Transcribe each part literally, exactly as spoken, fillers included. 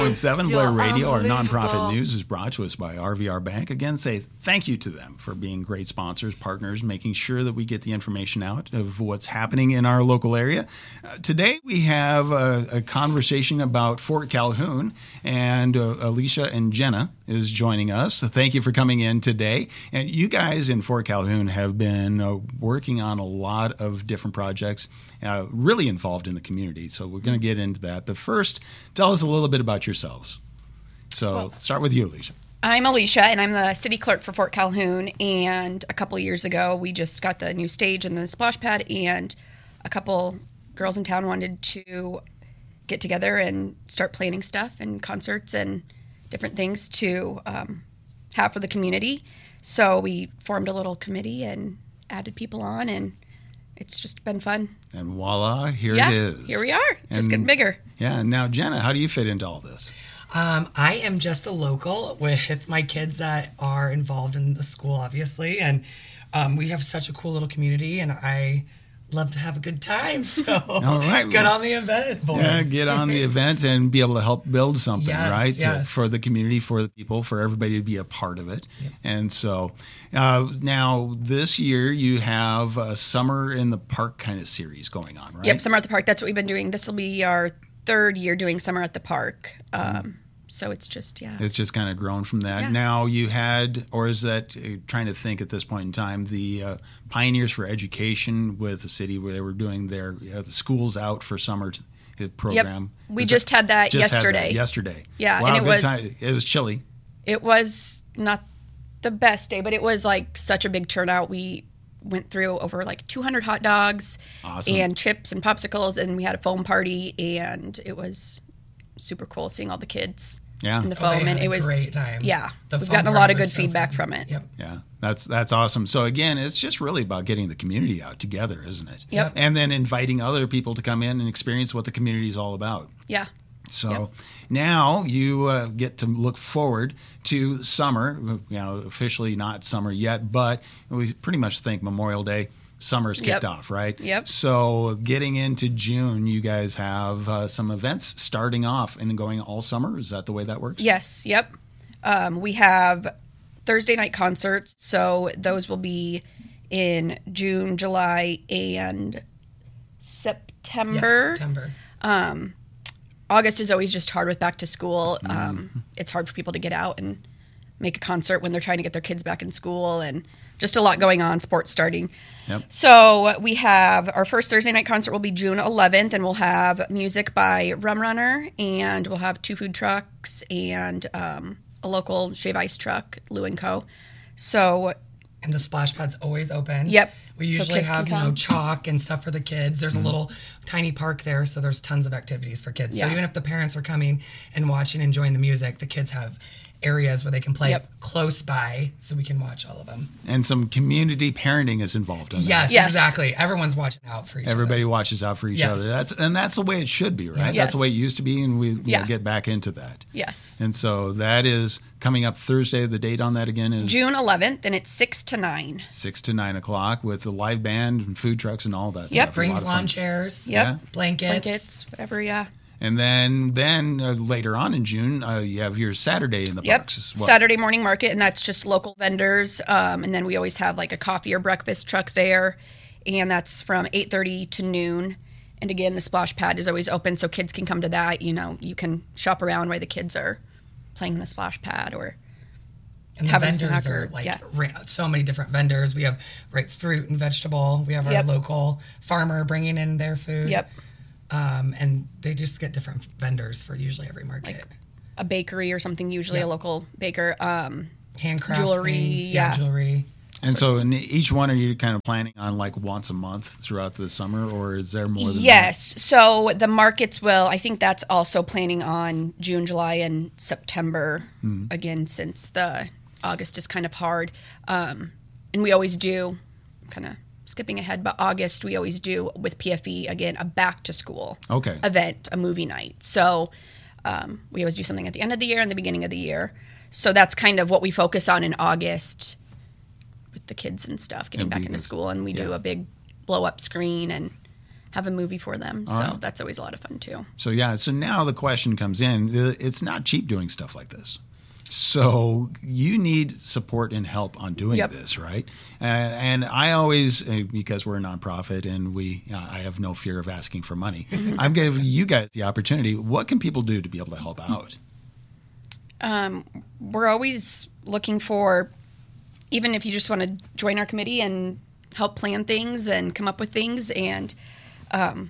Seven Blair Radio, our nonprofit news, is brought to us by R V R Bank. Again, say thank you to them for being great sponsors, partners, making sure that we get the information out of what's happening in our local area. Uh, today we have a, a conversation about Fort Calhoun, and uh, Alicia and Jenna is joining us. So thank you for coming in today. And you guys in Fort Calhoun have been uh, working on a lot of different projects, uh, really involved in the community. So we're going to get into that. But first, tell us a little bit about yourselves. So well, start with you, Alicia. I'm Alicia, and I'm the city clerk for Fort Calhoun. And a couple years ago, we just got the new stage and the splash pad, and a couple girls in town wanted to get together and start planning stuff and concerts and different things to um, have for the community. So we formed a little committee and added people on, and it's just been fun. And voila, here yeah, it is. Here we are, and, just getting bigger. Yeah, and now Jenna, how do you fit into all this? Um, I am just a local with my kids that are involved in the school, obviously, and um, we have such a cool little community, and I love to have a good time, so all right. get on the event board. Yeah, get on the event and be able to help build something, yes, right? Yes. So for the community, for the people, for everybody to be a part of it. Yep. And so uh, now this year you have a Summer in the Park kind of series going on, right? Yep, Summer at the Park. That's what we've been doing. This will be our third year doing Summer at the Park. Um, mm. So it's just, yeah. It's just kind of grown from that. Yeah. Now you had, or is that, uh, trying to think at this point in time, the uh, Pioneers for Education with the city where they were doing their uh, the schools out for summer t- program. Yep. We is just that, had that just yesterday. Had that yesterday. Yeah, wow, and it good was time. It was chilly. It was not the best day, but it was like such a big turnout. We went through over like two hundred hot dogs awesome. and chips and popsicles, and we had a foam party, and it was super cool seeing all the kids. Yeah, in the oh, foam, and it was a great time. Yeah, the we've gotten a lot of good so feedback fun. from it. Yep. Yeah, that's that's awesome. So again, it's just really about getting the community out together, isn't it? Yep. And then inviting other people to come in and experience what the community is all about. Yeah. So yep. now you uh, get to look forward to summer. You know, officially not summer yet, but we pretty much think Memorial Day. Summer's kicked yep. off, right? Yep. So getting into June, you guys have uh, some events starting off and going all summer. Is that the way that works? Yes. Yep. Um, we have Thursday night concerts, so those will be in June, July, and September. Yes, September. Um, August is always just hard with back to school. Mm-hmm. Um, it's hard for people to get out and make a concert when they're trying to get their kids back in school, and just a lot going on, sports starting. Yep. So we have our first Thursday night concert will be June eleventh, and we'll have music by Rum Runner, and we'll have two food trucks and um, a local shave ice truck, Lou and Co. So, and the splash pad's always open. Yep. We so usually have, you know, come. chalk and stuff for the kids. There's Mm-hmm. a little tiny park there, so there's tons of activities for kids. Yeah. So even if the parents are coming and watching, enjoying the music, the kids have areas where they can play Yep. close by, so we can watch all of them. And some community parenting is involved in that. Yes, Yes. exactly. Everyone's watching out for each Everybody other. watches out for each Yes. other. That's and that's the way it should be, right? Yes. That's the way it used to be, and we you Yeah. know, get back into that. Yes. And so that is coming up Thursday. The date on that again is June eleventh, and it's six to nine. six to nine o'clock with the live band and food trucks and all that Yep. stuff. A Bring lot of lawn fun. chairs, Yep. Yeah. blankets. Blankets, whatever, yeah. And then then uh, later on in June, uh, you have your Saturday in the Yep. parks as well. Saturday morning market, and that's just local vendors. Um, and then we always have like a coffee or breakfast truck there, and that's from eight thirty to noon. And again, the splash pad is always open, so kids can come to that. You know, you can shop around while the kids are playing in the splash pad or And the having a vendors snack are or- like yeah. ra- so many different vendors. We have right fruit and vegetable. We have our Yep. local farmer bringing in their food. Yep. Um, and they just get different vendors for usually every market. Like a bakery or something, usually Yep. a local baker. Um, Handcraft jewelry, things, yeah. jewelry. And so in each one, are you kind of planning on like once a month throughout the summer, or is there more than yes. So the markets will, I think that's also planning on June, July, and September. Mm-hmm. Again, since the August is kind of hard. Um, and we always do, kind of skipping ahead, but August we always do with P F E, again, a back to school Okay. event, a movie night. So um, we always do something at the end of the year and the beginning of the year. So that's kind of what we focus on in August with the kids and stuff, getting And back into because- school. And we do yeah. a big blow up screen and have a movie for them. All so right. that's always a lot of fun too. So yeah, so now the question comes in. It's not cheap doing stuff like this. So you need support and help on doing Yep. this, right? And, and I always, uh, because we're a nonprofit and we, uh, I have no fear of asking for money. I'm giving you guys the opportunity. What can people do to be able to help out? Um, we're always looking for, even if you just want to join our committee and help plan things and come up with things, and um,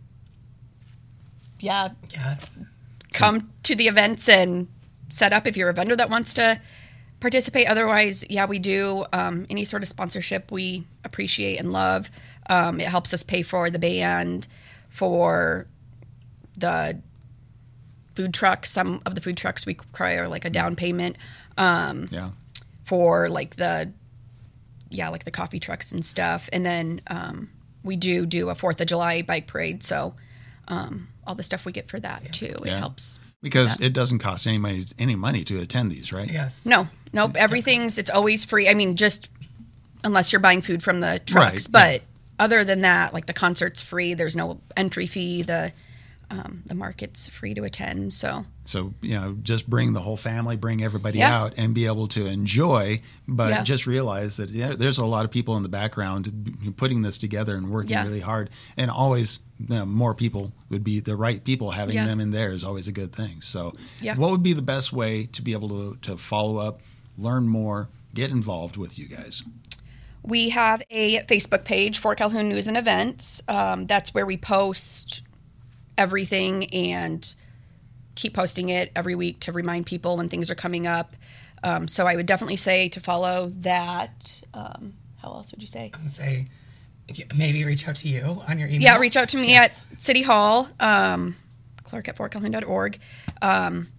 yeah, Yeah. come to the events and set up if you're a vendor that wants to participate. Otherwise, yeah, we do um, any sort of sponsorship we appreciate and love. Um, it helps us pay for the band, for the food trucks. Some of the food trucks we require like a down payment. Um, Yeah. for like the yeah like the coffee trucks and stuff, and then um, we do do a Fourth of July bike parade, so um, all the stuff we get for that too, it Yeah. helps. Because Yeah. it doesn't cost any money, any money to attend these, right? Yes. No, nope, everything's it's always free. I mean, just unless you're buying food from the trucks, Right, but other than that, like the concert's free. There's no entry fee. The um, the market's free to attend. So So, you know, just bring the whole family, bring everybody Yeah. out and be able to enjoy, but Yeah. just realize that yeah, there's a lot of people in the background putting this together and working Yeah. really hard. And always you know, more people would be the right people. Having Yeah. them in there is always a good thing. So Yeah. what would be the best way to be able to, to follow up, learn more, get involved with you guys? we have a Facebook page for Calhoun News and Events. Um, that's where we post everything and keep posting it every week to remind people when things are coming up. Um, so I would definitely say to follow that. Um, how else would you say? I would say maybe reach out to you on your email. Yeah, reach out to me Yes. at City Hall, um, Clark at fort calhoun dot org. Um,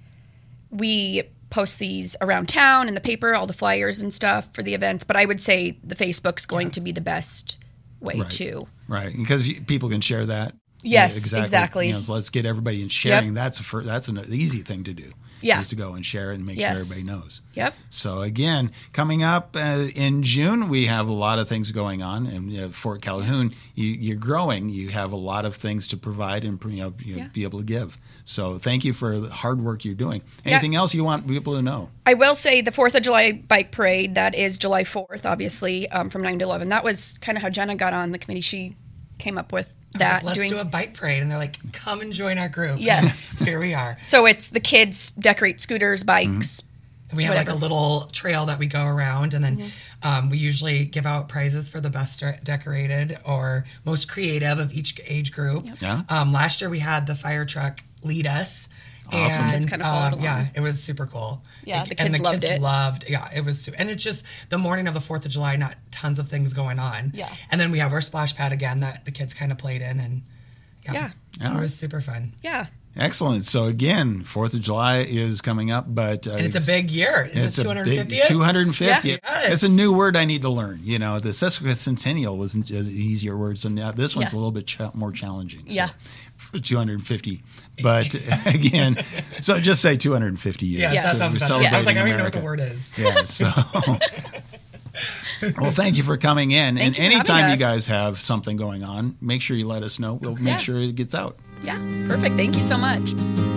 we post these around town in the paper, all the flyers and stuff for the events. But I would say the Facebook's going Yeah. to be the best way Right. to. Right. Because you- people can share that. Yes, exactly. You know, so let's get everybody in sharing. Yep. That's a fir- that's an easy thing to do. Yeah. Is to go and share it and make Yes. sure everybody knows. Yep. So again, coming up uh, in June, we have a lot of things going on, and uh, Fort Calhoun, you, you're growing. You have a lot of things to provide and you know, you know, Yeah. be able to give. So thank you for the hard work you're doing. Yeah. Anything else you want people to know? I will say the Fourth of July bike parade, that is July fourth, obviously, um, from nine to eleven. That was kind of how Jenna got on the committee. She came up with I was that. like, let's doing do a bike parade, and they're like, "Come and join our group." Yes. Here we are. So it's the kids decorate scooters, bikes. And we have Whatever. like a little trail that we go around, and then Mm-hmm. um, we usually give out prizes for the best de- decorated or most creative of each age group. Yeah. Um, last year we had the fire truck lead us. Awesome. And, Kids kinda followed um, yeah, along. it was super cool. Yeah, Like, the and kids the loved kids it. Loved, yeah, it was. su- And it's just the morning of the Fourth of July, not tons of things going on. Yeah. And then we have our splash pad again that the kids kind of played in, and yeah, Yeah. it All right. was super fun. Yeah. Excellent. So again, Fourth of July is coming up, but uh, And it's, a big year. Is It's it a two hundred big fiftieth? two hundred fiftieth. Yeah. Yes. It's a new word I need to learn. You know, the sesquicentennial was an easier word, so now this one's Yeah. a little bit ch- more challenging. So, Yeah. for two hundred fifty. But again, so just say two hundred fifty years. Yes, Yes. that So sounds we're better. I was like, I don't even know what celebrating the word is. Yeah, so. Well, thank you for coming in. Thank and you for having anytime you us. guys have something going on, make sure you let us know. We'll make Yeah. sure it gets out. Yeah. Perfect. Thank you so much.